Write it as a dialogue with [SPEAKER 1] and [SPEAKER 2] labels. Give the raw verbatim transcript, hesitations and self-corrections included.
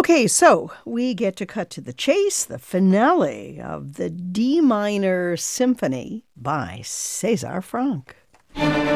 [SPEAKER 1] Okay, so we get to cut to the chase, the finale of the D minor symphony by César Franck.